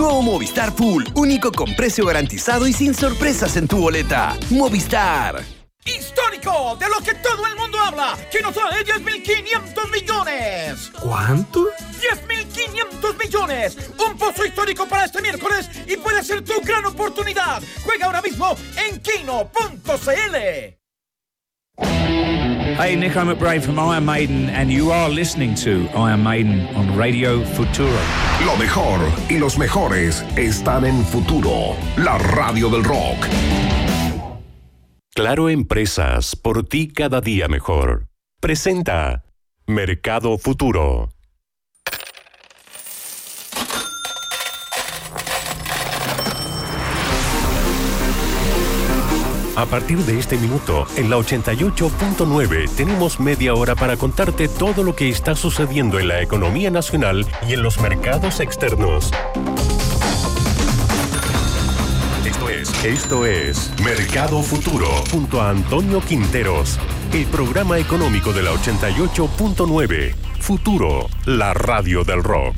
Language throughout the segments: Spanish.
Nuevo Movistar Full, único con precio garantizado y sin sorpresas en tu boleta. Movistar. ¡Histórico! ¡De lo que todo el mundo habla! ¡Que nos trae 10.500 millones! ¿Cuánto? 10.500 millones. Un pozo histórico para este miércoles y puede ser tu gran oportunidad. Juega ahora mismo en kino.cl. Hey, Nico McBrae from Iron Maiden, and you are listening to Iron Maiden on Radio Futuro. Lo mejor y los mejores están en Futuro, la radio del rock. Claro Empresas, por ti cada día mejor. Presenta Mercado Futuro. A partir de este minuto, en la 88.9, tenemos media hora para contarte todo lo que está sucediendo en la economía nacional y en los mercados externos. Esto es Mercado Futuro, junto a Antonio Quinteros, el programa económico de la 88.9. Futuro, la radio del rock.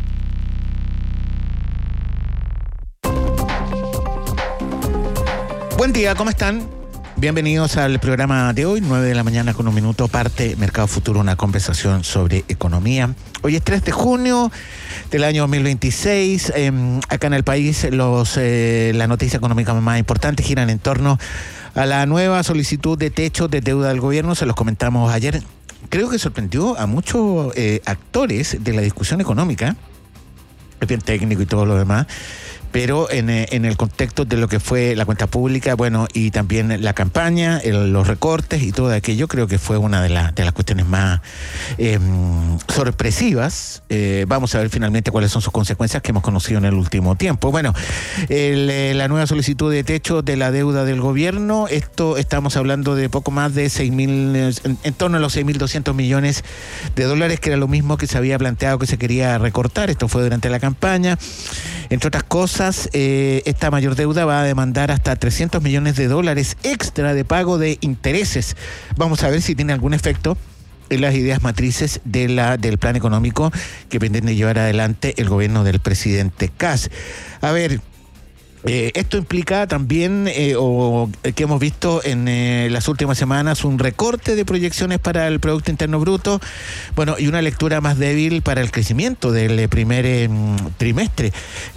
Buen día, ¿cómo están? Bienvenidos al programa de hoy, 9 de la mañana con un minuto, parte Mercado Futuro, una conversación sobre economía. Hoy es 3 de junio del año 2026. Acá en el país la noticia económica más importante giran en torno a la nueva solicitud de techo de deuda del gobierno. Se los comentamos ayer. Creo que sorprendió a muchos actores de la discusión económica, es bien técnico y todo lo demás, pero en el contexto de lo que fue la cuenta pública, bueno, y también la campaña, los recortes y todo aquello, creo que fue una de las cuestiones más sorpresivas. Vamos a ver finalmente cuáles son sus consecuencias que hemos conocido en el último tiempo. Bueno, la nueva solicitud de techo de la deuda del gobierno, estamos hablando de poco más de 6.000, en torno a los 6.200 millones de dólares, que era lo mismo que se había planteado que se quería recortar. Esto fue durante la campaña. Entre otras cosas, esta mayor deuda va a demandar hasta 300 millones de dólares extra de pago de intereses. Vamos a ver si tiene algún efecto en las ideas matrices del plan económico que pretende llevar adelante el gobierno del presidente Kast. A ver, esto implica también, que hemos visto en las últimas semanas, un recorte de proyecciones para el Producto Interno Bruto, bueno, y una lectura más débil para el crecimiento del primer trimestre.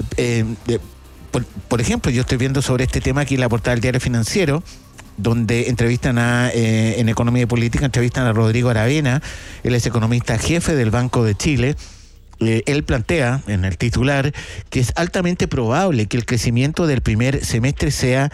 Por ejemplo, yo estoy viendo sobre este tema aquí en la portada del Diario Financiero, donde entrevistan en Economía y Política, entrevistan a Rodrigo Aravena, él es economista jefe del Banco de Chile. Él plantea en el titular que es altamente probable que el crecimiento del primer semestre sea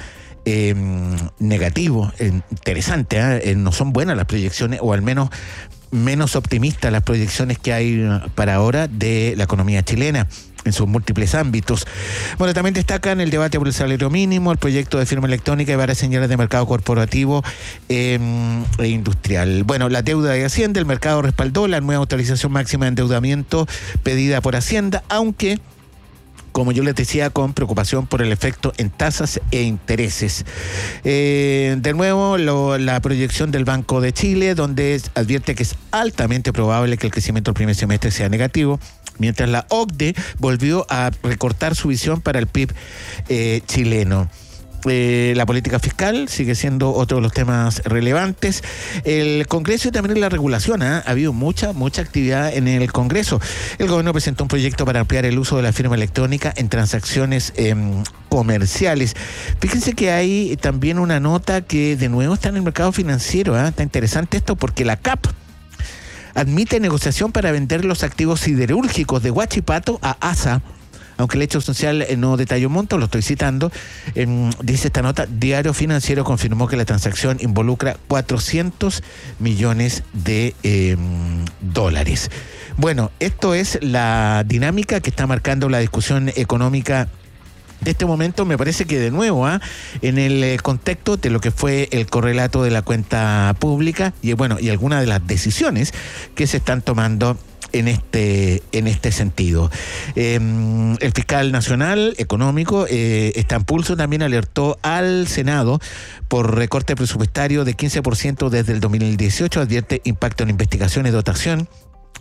negativo. Interesante, no son buenas las proyecciones, o al menos menos optimistas las proyecciones que hay para ahora de la economía chilena en sus múltiples ámbitos. Bueno, también destacan el debate por el salario mínimo, el proyecto de firma electrónica y varias señales de mercado corporativo e industrial. Bueno, la deuda de Hacienda, el mercado respaldó la nueva autorización máxima de endeudamiento pedida por Hacienda, aunque, como yo les decía, con preocupación por el efecto en tasas e intereses. De nuevo, la proyección del Banco de Chile, donde advierte que es altamente probable que el crecimiento del primer semestre sea negativo, mientras la OCDE volvió a recortar su visión para el PIB chileno. La política fiscal sigue siendo otro de los temas relevantes. El Congreso y también la regulación. Ha habido mucha actividad en el Congreso. El gobierno presentó un proyecto para ampliar el uso de la firma electrónica en transacciones comerciales. Fíjense que hay también una nota que de nuevo está en el mercado financiero. Está interesante esto porque la CAP admite negociación para vender los activos siderúrgicos de Huachipato a ASA. Aunque el hecho social no detalló monto, lo estoy citando, dice esta nota: Diario Financiero confirmó que la transacción involucra 400 millones de dólares. Bueno, esto es la dinámica que está marcando la discusión económica de este momento. Me parece que de nuevo, en el contexto de lo que fue el correlato de la cuenta pública y algunas de las decisiones que se están tomando en este sentido. El fiscal nacional económico, Stan Pulso, también alertó al Senado por recorte presupuestario de 15% desde el 2018, advierte impacto en investigación y dotación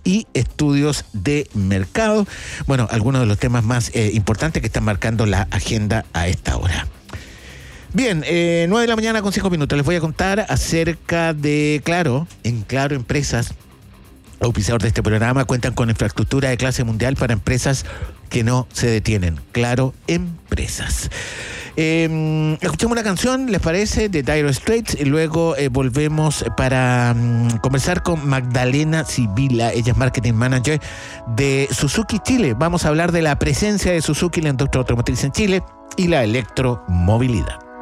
y estudios de mercado. Bueno, algunos de los temas más importantes que están marcando la agenda a esta hora. Bien, 9 de la mañana con 5 minutos. Les voy a contar acerca de Claro. En Claro Empresas, auspiciador de este programa, cuentan con infraestructura de clase mundial para empresas que no se detienen. Claro Empresas. Escuchemos una canción, ¿les parece? De Dire Straits, y luego volvemos para conversar con Magdalena Sibila. Ella es Marketing Manager de Suzuki Chile. Vamos a hablar de la presencia de Suzuki en la industria automotriz en Chile y la electromovilidad.